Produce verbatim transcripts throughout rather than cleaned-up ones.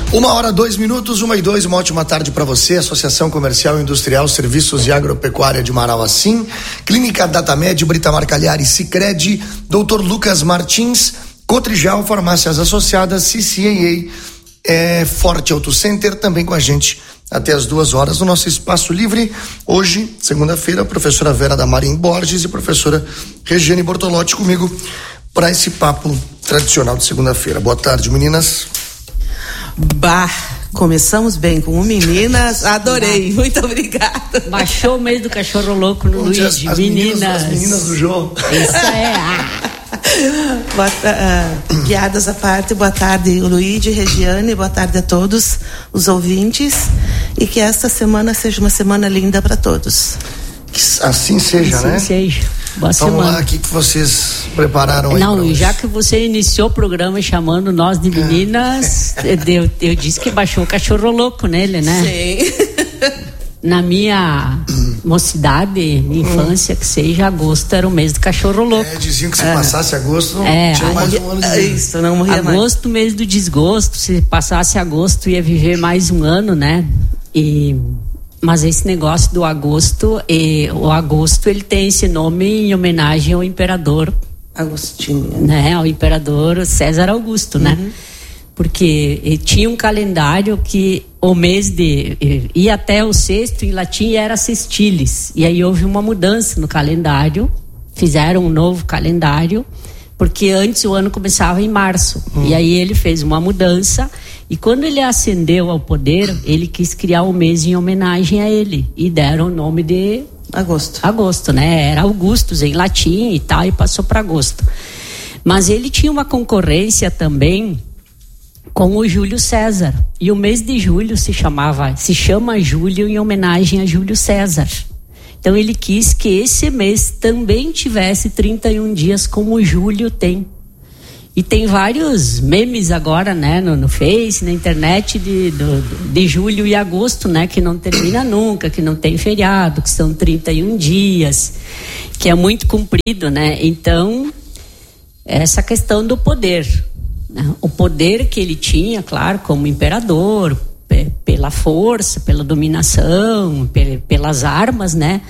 Uma hora, dois minutos, uma e dois, uma ótima tarde para você. Associação Comercial, Industrial, Serviços e Agropecuária de Marauacim, Clínica Datamed, Britamar Cagliari, Sicredi, doutor Lucas Martins, Cotrijal, Farmácias Associadas, C C A A, é, Forte Auto Center, também com a gente até as duas horas no nosso Espaço Livre. Hoje, segunda-feira, a professora Vera Damarim Borges e a professora Regiane Bortolotti comigo para esse papo tradicional de segunda-feira. Boa tarde, meninas. Bah, começamos bem com o meninas, adorei, muito obrigada. Baixou o mês do cachorro louco no Luiz, as, as meninas. meninas. As meninas do jogo. Isso é. Boa, uh, guiadas à parte, boa tarde, Luíde, Regiane, boa tarde a todos os ouvintes e que esta semana seja uma semana linda para todos. Que assim seja, assim né? Assim seja. Boa Vamos semana. lá, o que, que vocês prepararam aí? Não, já que você iniciou o programa chamando nós de meninas, é. eu, eu disse que baixou o cachorro louco nele, né? Sim. Na minha mocidade, infância, que seja, agosto era o mês do cachorro louco. É, diziam que se é. passasse agosto, é, tinha mais um ano de vida. Isso, não morria mais. Agosto, mês do desgosto, se passasse agosto ia viver mais um ano, né? E... Mas esse negócio do agosto, e, o agosto ele tem esse nome em homenagem ao imperador Agostinho, né? Ao imperador César Augusto, uhum. né? Porque tinha um calendário que o mês de ia até o sexto em latim era sextilis, e aí houve uma mudança no calendário, fizeram um novo calendário, porque antes o ano começava em março, uhum. e aí ele fez uma mudança. E quando ele ascendeu ao poder, ele quis criar um mês em homenagem a ele. E deram o nome de... Agosto. Agosto, né? Era Augustus em latim e tal, e passou para agosto. Mas ele tinha uma concorrência também com o Júlio César. E o mês de julho se chamava, se chama Julho em homenagem a Júlio César. Então ele quis que esse mês também tivesse trinta e um dias como o Júlio tem. E tem vários memes agora, né, no, no Face, na internet de, do, de julho e agosto, né, que não termina nunca, que não tem feriado, que são trinta e um dias, que é muito comprido, né? Então, essa questão do poder, né? O poder que ele tinha, claro, como imperador, p- pela força, pela dominação, p- pelas armas, né?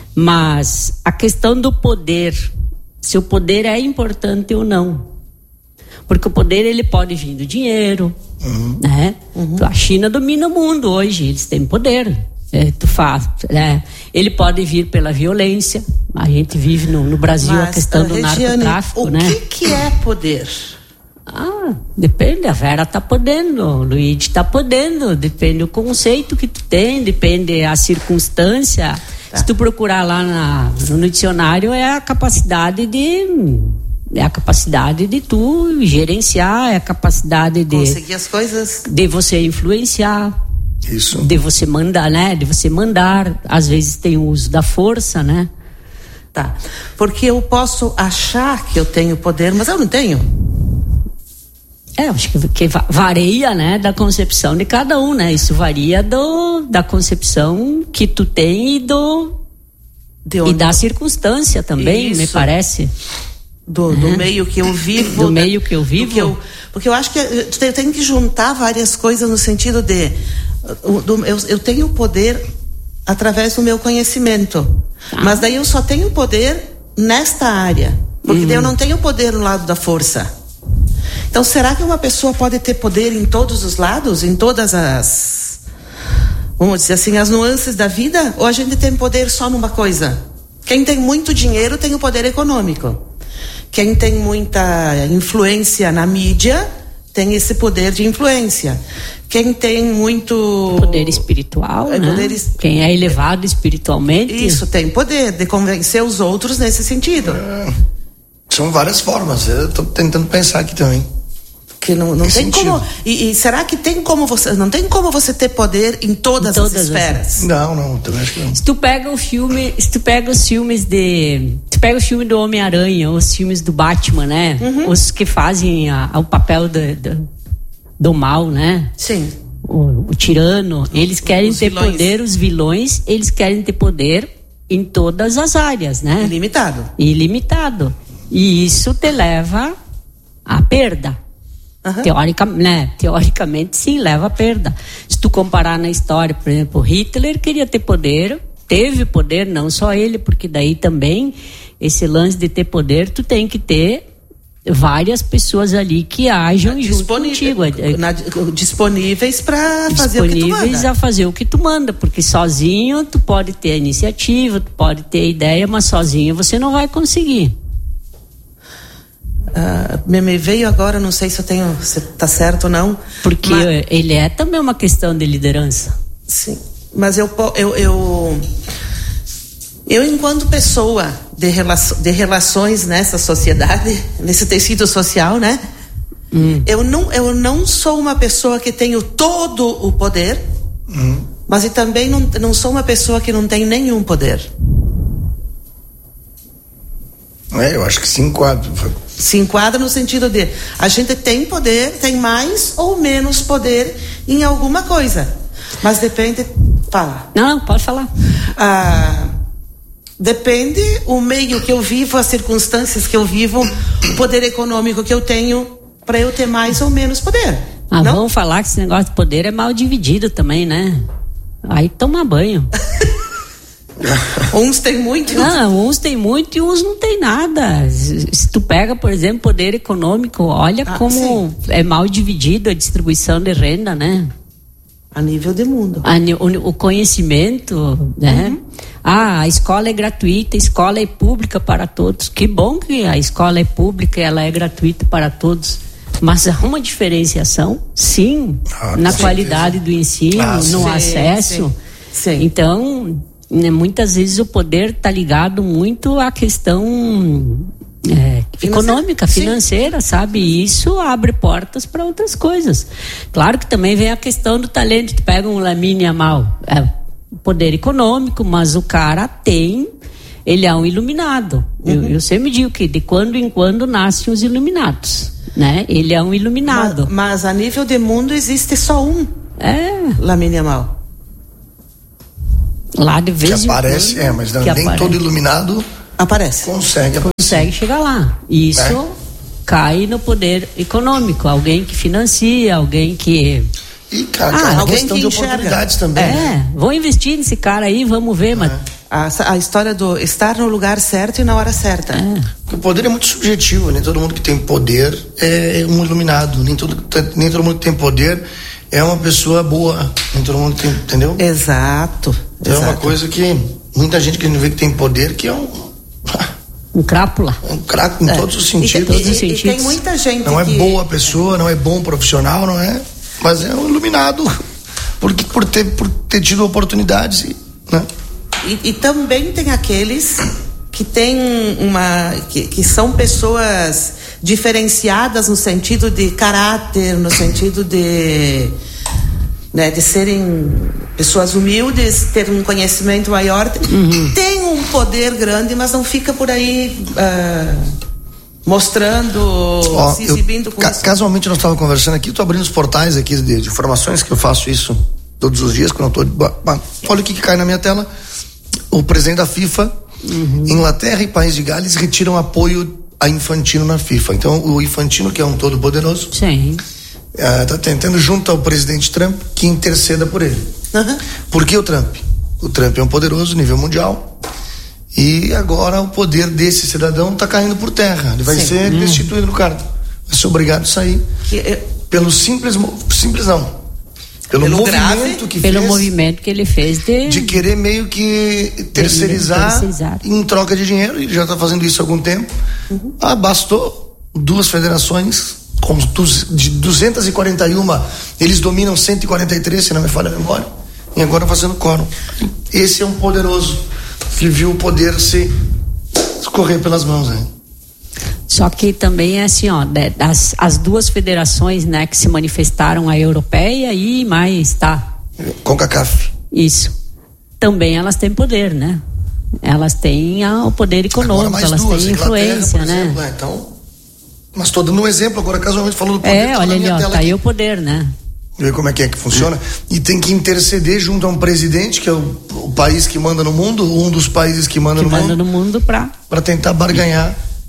Mas a questão do poder, se o poder é importante ou não. Porque o poder, ele pode vir do dinheiro, uhum. né? Uhum. A China domina o mundo hoje, eles têm poder. É, tu faz, é, ele pode vir pela violência. A gente vive no, no Brasil Mas, a questão do Regiane, narcotráfico, o né? O que, que é poder? Ah, depende, a Vera tá podendo, o Luigi tá podendo, depende do conceito que tu tem, depende a circunstância. Tá. Se tu procurar lá na, no dicionário, é a capacidade de... É a capacidade de tu gerenciar, é a capacidade de... Conseguir as coisas. De você influenciar. Isso. De você mandar, né? De você mandar. Às vezes tem o uso da força, né? Tá. Porque eu posso achar que eu tenho poder, mas eu não tenho. É, acho que, que varia, né? Da concepção de cada um, né? Isso varia do, da concepção que tu tem e do... De onde... E da circunstância também, Isso. me parece. Do, do uhum. meio que eu vivo. Do meio que eu vivo. Que eu, porque eu acho que eu tenho que juntar várias coisas no sentido de do, eu, eu tenho poder através do meu conhecimento, ah. mas daí eu só tenho poder nesta área, porque uhum. daí eu não tenho poder no lado da força. Então será que uma pessoa pode ter poder em todos os lados, em todas as, vamos dizer assim, as nuances da vida, ou a gente tem poder só numa coisa? Quem tem muito dinheiro tem o poder econômico. Quem tem muita influência na mídia tem esse poder de influência. Quem tem muito... Poder espiritual, é, né? Poder es... Quem é elevado espiritualmente... Isso, tem poder de convencer os outros nesse sentido. É, são várias formas. Eu estou tentando pensar aqui também. Que não, não tem sentido. como... E, e será que tem como você... Não tem como você ter poder em todas, em todas as esferas? As... Não, não, também acho que não. Se tu pega o filme... Se tu pega os filmes de... Tu pega o filme do Homem-Aranha, os filmes do Batman, né? Uhum. Os que fazem a, a, o papel do, do, do mal, né? Sim. O, o tirano. Eles querem os ter vilões. poder, os vilões, eles querem ter poder em todas as áreas, né? Ilimitado. Ilimitado. E isso te leva à perda. Uhum. Teórica, né? Teoricamente, sim, leva a perda. Se tu comparar na história, por exemplo, Hitler queria ter poder, teve poder, não só ele, porque daí também esse lance de ter poder, tu tem que ter várias pessoas ali que ajam junto contigo. Na, disponíveis para fazer o que tu manda. Disponíveis a fazer o que tu manda, porque sozinho tu pode ter a iniciativa, tu pode ter a ideia, mas sozinho você não vai conseguir. Uh, me, me veio agora, não sei se eu tenho, se tá certo ou não. Porque mas, ele é também uma questão de liderança. Sim, mas eu eu, eu, eu enquanto pessoa de, relaço, de relações nessa sociedade, nesse tecido social, né? Hum. Eu, não, eu não sou uma pessoa que tenho todo o poder, hum. mas eu também não, não sou uma pessoa que não tem nenhum poder. É, eu acho que se enquadra. Se enquadra no sentido de a gente tem poder, tem mais ou menos poder em alguma coisa, mas depende. Fala. Não, pode falar. Ah, depende o meio que eu vivo, as circunstâncias que eu vivo, o poder econômico que eu tenho para eu ter mais ou menos poder. Ah, não? Vamos falar que esse negócio de poder é mal dividido também, né? Aí toma banho. Uns tem muito. Não, uns tem muito e uns não tem nada. Se tu pega, por exemplo, poder econômico, olha ah, como sim. é mal dividido a distribuição de renda, né? A nível de mundo. A, o, o conhecimento, né? Uhum. Ah, a escola é gratuita, a escola é pública para todos. Que bom que a escola é pública e ela é gratuita para todos. Mas há uma diferenciação, sim, ah, na qualidade do ensino, ah, no sim, acesso. Sim. Sim. Então, né, muitas vezes o poder está ligado muito à questão é, econômica, financeira, sim. sabe? E isso abre portas para outras coisas. Claro que também vem a questão do talento. Tu pega um Lamine Yamal, é poder econômico, mas o cara tem, ele é um iluminado. Uhum. Eu, eu sempre digo que de quando em quando nascem os iluminados, né? Ele é um iluminado. Mas, mas a nível de mundo existe só um. É. Lamine Yamal. Lá de vez que aparece, quando, é, mas que nem aparece. todo iluminado aparece. Consegue, consegue chegar lá. Isso é. Cai no poder econômico, alguém que financia, alguém que e cara, ah, é uma alguém questão que de enxerga. Oportunidades também. É, né? Vou investir nesse cara aí, vamos ver, é. mas a, a história do estar no lugar certo e na hora certa. É. O poder é muito subjetivo, nem todo mundo que tem poder é um iluminado, nem todo, nem todo mundo que tem poder é uma pessoa boa, nem todo mundo tem, entendeu? Exato. É exato. uma coisa que muita gente que a gente vê que tem poder, que é um um crápula. Um craque em é. todos os sentidos. E, todos os e, sentidos. E tem muita gente não que... é boa pessoa, não é bom profissional, não é, mas é um iluminado porque por ter por ter tido oportunidades, né? E, e também tem aqueles que têm uma que, que são pessoas diferenciadas no sentido de caráter, no sentido de, né, de serem pessoas humildes, ter um conhecimento maior, uhum. tem um poder grande, mas não fica por aí uh, mostrando, oh, se exibindo eu, com ca- isso. Casualmente nós estávamos conversando aqui, estou abrindo os portais aqui de, de informações, que eu faço isso todos os dias quando eu estou. Olha o que, que cai na minha tela. O presidente da FIFA, uhum. Inglaterra e País de Gales retiram apoio a Infantino na FIFA. Então o Infantino, que é um todo poderoso, sim, está uh, tentando junto ao presidente Trump que interceda por ele. Uhum. Por que o Trump? O Trump é um poderoso nível mundial e agora o poder desse cidadão está caindo por terra. Ele vai sim. ser uhum. destituído do cargo, vai ser obrigado a sair que, eu... pelo simples simples não pelo, pelo movimento grave, que pelo fez, movimento que ele fez de, de querer meio que terceirizar, terceirizar em troca de dinheiro. Ele já está fazendo isso há algum tempo. Uhum. Ah, bastou duas federações com de duzentas e quarenta e uma, eles dominam cento e quarenta e três, se não me falha a memória, e agora fazendo quórum. Esse é um poderoso que viu o poder se escorrer pelas mãos, né? Só que também é assim, ó, as, as duas federações, né, que se manifestaram, a europeia e mais, tá? CONCACAF. Isso. Também elas têm poder, né? Elas têm ah, o poder econômico, elas duas, têm influência, né? Exemplo, é, então, mas tô dando um exemplo agora, casualmente falou do poder. É, olha ali, ó, tá aí o poder, né? Ver como é que é que funciona. É. E tem que interceder junto a um presidente, que é o, o país que manda no mundo, um dos países que manda que no manda mundo. no mundo pra... Pra tentar barganhar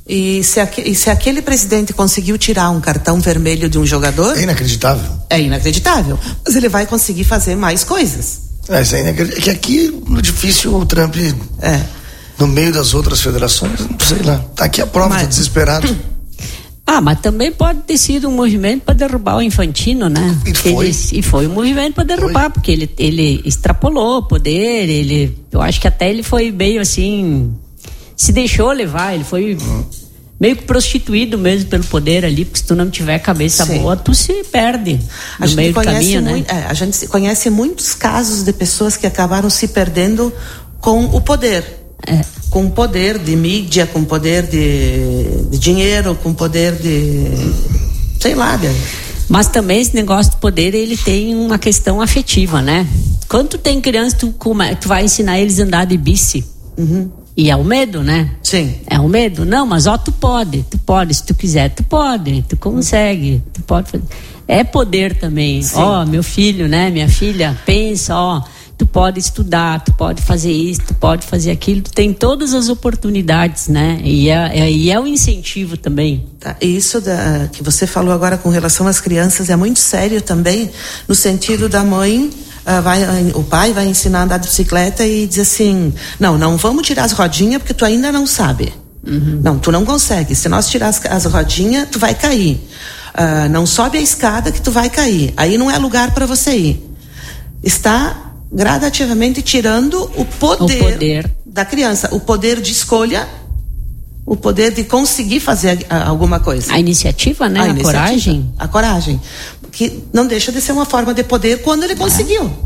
E se, aque, e se aquele presidente conseguiu tirar um cartão vermelho de um jogador... É inacreditável. É inacreditável. Mas ele vai conseguir fazer mais coisas. É, isso é inacreditável. É que aqui, no difícil, o Trump... É. No meio das outras federações, não sei lá. Tá aqui a prova, mas... tá desesperado. Ah, mas também pode ter sido um movimento para derrubar o Infantino, né? E foi. Ele, e foi um movimento para derrubar, foi. Porque ele, ele extrapolou o poder, ele... Eu acho que até ele foi meio assim... Se deixou levar, ele foi... Hum. Meio que prostituído mesmo pelo poder ali, porque se tu não tiver cabeça Sim. boa, tu se perde a no meio do caminho, muito, né? É, a gente conhece muitos casos de pessoas que acabaram se perdendo com o poder. É. Com poder de mídia, com poder de, de dinheiro, com poder de... sei lá. De... Mas também esse negócio do poder, ele tem uma questão afetiva, né? Quando tu tem criança, tu, tu vai ensinar eles a andar de bici. Uhum. E é o medo, né? Sim. É o medo. Não, mas ó, tu pode, tu pode, se tu quiser, tu pode, tu consegue, tu pode fazer. É poder também. Ó, meu filho, né, minha filha, pensa, ó, tu pode estudar, tu pode fazer isso, tu pode fazer aquilo, tu tem todas as oportunidades, né? E é, é, e é um incentivo também. Tá, isso da, que você falou agora com relação às crianças é muito sério também, no sentido da mãe... Uh, vai, o pai vai ensinar a andar de bicicleta e diz assim, não, não vamos tirar as rodinhas porque tu ainda não sabe. Uhum. Não, tu não consegue. Se nós tirar as, as rodinhas, tu vai cair. Uh, não sobe a escada que tu vai cair. Aí não é lugar para você ir. Está gradativamente tirando o poder, o poder da criança, o poder de escolha, o poder de conseguir fazer alguma coisa. A iniciativa, né? A, a iniciativa, coragem. A coragem. Que não deixa de ser uma forma de poder quando ele conseguiu. É.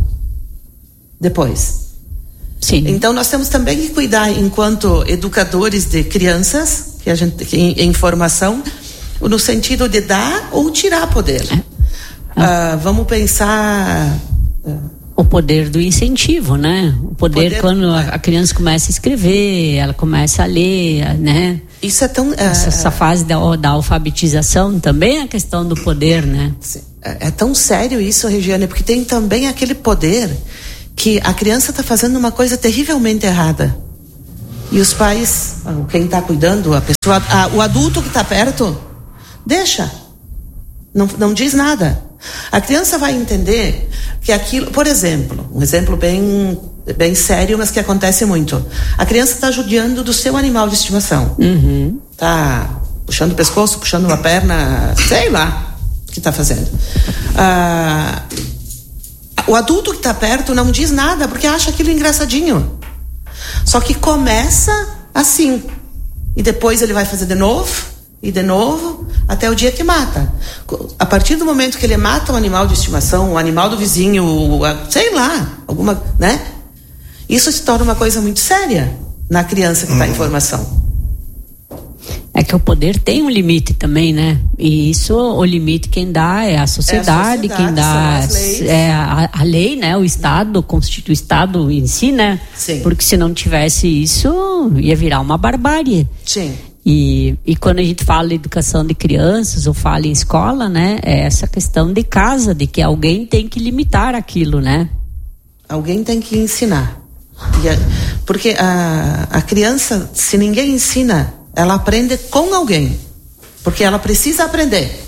Depois. Sim. Então nós temos também que cuidar, enquanto educadores de crianças, que a gente em, em formação, no sentido de dar ou tirar poder. É. É. Uh, vamos pensar... Uh, o poder do incentivo, né? O poder, poder quando a, a criança começa a escrever, ela começa a ler, né? Isso é tão... Uh, essa, essa fase da, da alfabetização também é a questão do poder, né? É, é tão sério isso, Regiane, porque tem também aquele poder que a criança está fazendo uma coisa terrivelmente errada. E os pais, quem está cuidando, a pessoa, a, o adulto que está perto, deixa. Não, não diz nada. A criança vai entender que aquilo, por exemplo, um exemplo bem, bem sério, mas que acontece muito. A criança está judiando do seu animal de estimação. Uhum. Tá puxando o pescoço, puxando uma perna, sei lá o que está fazendo. Ah, o adulto que está perto não diz nada porque acha aquilo engraçadinho. Só que começa assim. E depois ele vai fazer de novo. E de novo, até o dia que mata. A partir do momento que ele mata um animal de estimação, o animal do vizinho, sei lá, alguma, né? Isso se torna uma coisa muito séria na criança que está em formação. É que o poder tem um limite também, né? E isso, o limite quem dá é a sociedade, é a sociedade quem dá é a, a lei, né? O Estado, constitui o Estado em si, né? Sim. Porque se não tivesse isso, ia virar uma barbárie. Sim. E, e quando a gente fala de educação de crianças ou fala em escola, né, é essa questão de casa, de que alguém tem que limitar aquilo, né? Alguém tem que ensinar. E a, porque a, a criança, se ninguém ensina, ela aprende com alguém. Porque ela precisa aprender.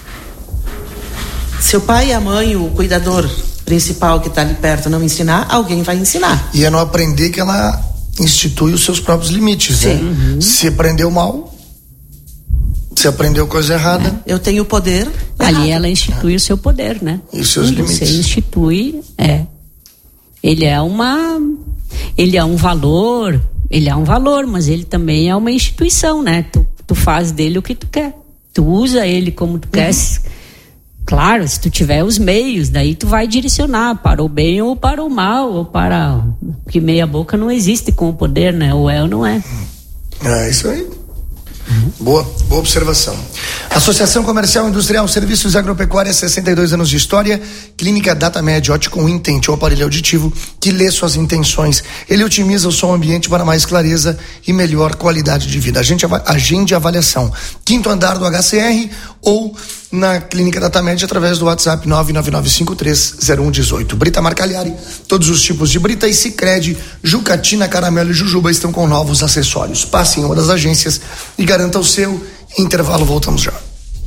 Se o pai, a mãe, o cuidador principal que está ali perto não ensinar, alguém vai ensinar. E é não aprender que ela... institui os seus próprios limites, Sim. né? Uhum. Se aprendeu mal, se aprendeu coisa errada, é. Eu tenho poder ali errado. Ela institui é. o seu poder, né? E os seus Você limites. Você institui, é. Ele é uma, ele é um valor, ele é um valor, mas ele também é uma instituição, né? Tu, tu faz dele o que tu quer, tu usa ele como tu uhum. quer. Claro, se tu tiver os meios, daí tu vai direcionar para o bem ou para o mal, ou para... Porque meia boca não existe com o poder, né? Ou é ou não é. É isso aí. Uhum. Boa, boa observação. Associação Comercial Industrial Serviços Agropecuária, sessenta e dois anos de história. Clínica DataMed, ótico Intent, o aparelho auditivo que lê suas intenções. Ele otimiza o som ambiente para mais clareza e melhor qualidade de vida. Agende, agende avaliação. Quinto andar do H C R ou na Clínica Datamed através do WhatsApp nove nove nove cinco três zero um um oito. Britamar Cagliari, todos os tipos de brita, e Sicredi, Jucatina, Caramelo e Jujuba estão com novos acessórios. Passe em uma das agências e garanta o seu. Intervalo, voltamos já.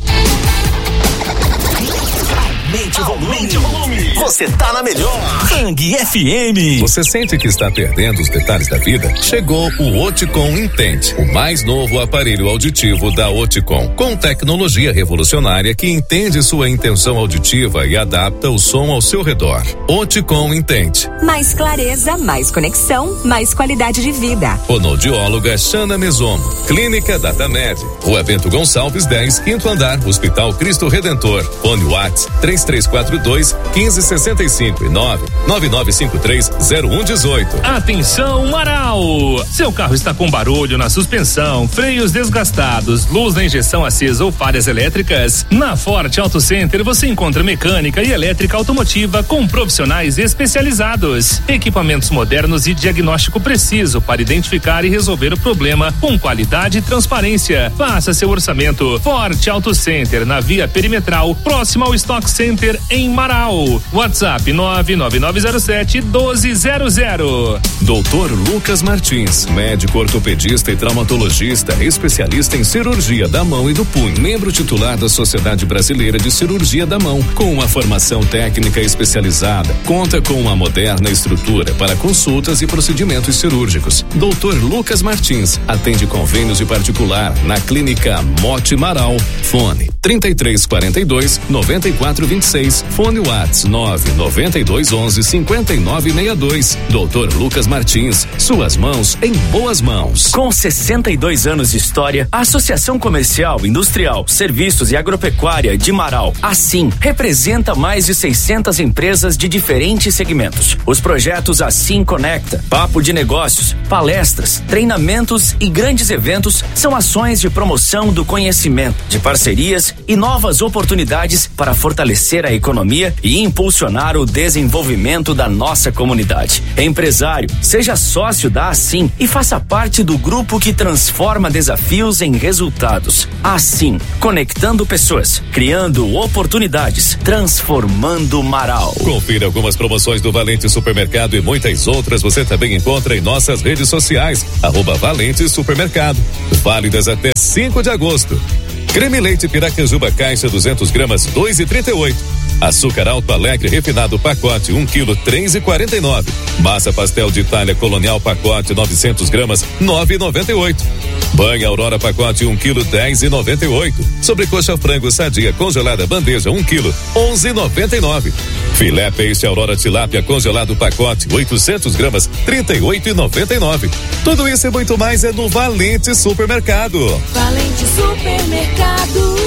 Aumente o volume. Aumente o volume. Você tá na melhor. Bang F M. Você sente que está perdendo os detalhes da vida? Chegou o Oticom Intente, o mais novo aparelho auditivo da Oticom, com tecnologia revolucionária que entende sua intenção auditiva e adapta o som ao seu redor. Oticom Intente. Mais clareza, mais conexão, mais qualidade de vida. Fonoaudióloga Xana Mesomo. Clínica Datamed. Rua Bento Gonçalves dez, quinto andar, Hospital Cristo Redentor. Fone WhatsApp três três quatro dois, um cinco seis cinco e nove nove nove cinco três zero um um oito. Atenção, Marau! Seu carro está com barulho na suspensão, freios desgastados, luz na injeção acesa ou falhas elétricas? Na Forte Auto Center você encontra mecânica e elétrica automotiva com profissionais especializados, equipamentos modernos e diagnóstico preciso para identificar e resolver o problema com qualidade e transparência. Faça seu orçamento. Forte Auto Center, na Via Perimetral, próximo ao Stock Center em Marau. WhatsApp nove nove nove zero sete um dois zero zero. doutor Lucas Martins, médico ortopedista e traumatologista, especialista em cirurgia da mão e do punho, membro titular da Sociedade Brasileira de Cirurgia da Mão, com uma formação técnica especializada, conta com uma moderna estrutura para consultas e procedimentos cirúrgicos. doutor Lucas Martins atende convênios e particular na Clínica Mote Marau. Fone trinta e três quarenta e dois, noventa e quatro vinte e seis. Fone WhatsApp nove noventa e dois onze cinquenta e nove sessenta e dois. doutor Lucas Martins, suas mãos em boas mãos. Com sessenta e dois anos de história, a Associação Comercial, Industrial, Serviços e Agropecuária de Marau, assim, representa mais de seiscentas empresas de diferentes segmentos. Os projetos Assim Conecta, Papo de Negócios, palestras, treinamentos e grandes eventos são ações de promoção do conhecimento, de parcerias e novas oportunidades para fortalecer a economia e impulsionar o desenvolvimento da nossa comunidade. Empresário, seja sócio da Assim e faça parte do grupo que transforma desafios em resultados. Assim, conectando pessoas, criando oportunidades, transformando Marau. Confira algumas promoções do Valente Supermercado e muitas outras você também encontra em nossas redes sociais, arroba Valente Supermercado. Válidas até cinco de agosto. Creme leite Piracanjuba caixa duzentas gramas, dois e trinta e oito. Açúcar Alto Alegre refinado pacote um quilo, três e quarenta e nove. Massa pastel de Itália Colonial pacote novecentas gramas, nove e noventa e oito. Banha Aurora pacote um quilo, dez e noventa e oito. Sobrecoxa frango sadia congelada bandeja um quilo, onze e noventa e nove. Filé peixe Aurora tilápia congelado pacote oitocentas gramas, trinta e oito e noventa e nove. Tudo isso e muito mais é no Valente Supermercado. Valente Supermercado.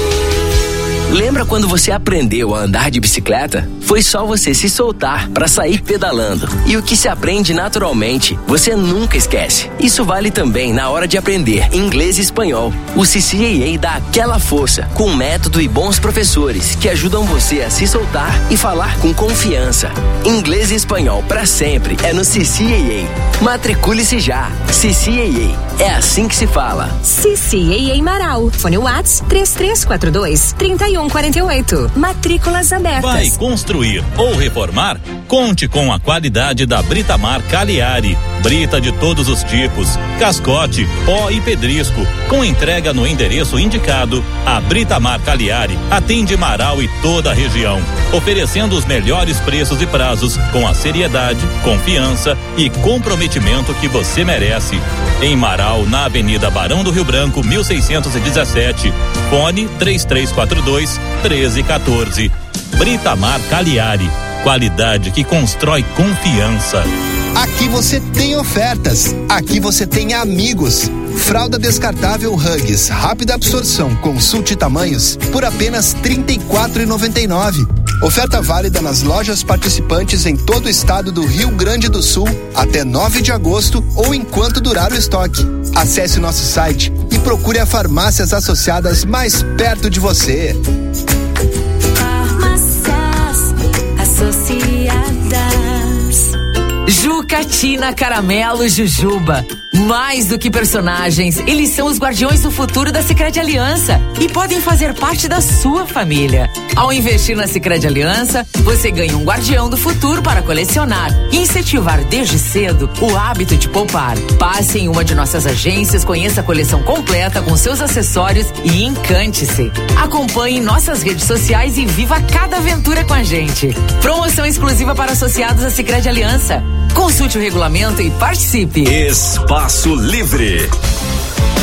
Lembra quando você aprendeu a andar de bicicleta? Foi só você se soltar para sair pedalando. E o que se aprende naturalmente, você nunca esquece. Isso vale também na hora de aprender inglês e espanhol. O C C A A dá aquela força, com método e bons professores que ajudam você a se soltar e falar com confiança. Inglês e espanhol para sempre é no C C A A. Matricule-se já. C C A A. É assim que se fala. C C A A Marau. Fone WhatsApp três três quatro dois, três um quatro oito. Matrículas abertas. Vai construir ou reformar? Conte com a qualidade da Britamar Cagliari. Brita de todos os tipos, cascote, pó e pedrisco. Com entrega no endereço indicado, a Britamar Cagliari atende Marau e toda a região, oferecendo os melhores preços e prazos com a seriedade, confiança e comprometimento que você merece. Em Marau, na Avenida Barão do Rio Branco, mil seiscentos e dezessete. Fone três três quatro dois, treze quatorze. Britamar Cagliari. Qualidade que constrói confiança. Aqui você tem ofertas. Aqui você tem amigos. Fralda descartável Huggies, rápida absorção, consulte tamanhos por apenas trinta e quatro reais e noventa e nove centavos. Oferta válida nas lojas participantes em todo o estado do Rio Grande do Sul até nove de agosto ou enquanto durar o estoque. Acesse nosso site e procure as farmácias associadas mais perto de você. Farmácias associadas. Juca Gelatina, Caramelo, Jujuba. Mais do que personagens, eles são os guardiões do futuro da Sicredi Aliança e podem fazer parte da sua família. Ao investir na Sicredi Aliança, você ganha um guardião do futuro para colecionar e incentivar desde cedo o hábito de poupar. Passe em uma de nossas agências, conheça a coleção completa com seus acessórios e encante-se. Acompanhe nossas redes sociais e viva cada aventura com a gente. Promoção exclusiva para associados à Sicredi Aliança. Consulte o regulamento e participe. Espaço Livre.